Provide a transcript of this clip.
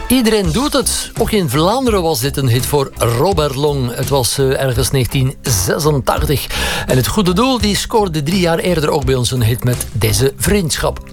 Iedereen doet het. Ook in Vlaanderen was dit een hit voor Robert Long. Het was ergens 1986. En het goede doel die scoorde 3 jaar eerder ook bij ons een hit met deze vriendschap.